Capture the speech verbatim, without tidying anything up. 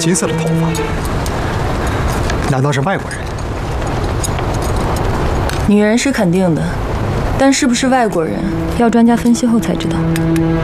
金色的头发，难道是外国人？ 女人是肯定的，但是不是外国人，要专家分析后才知道。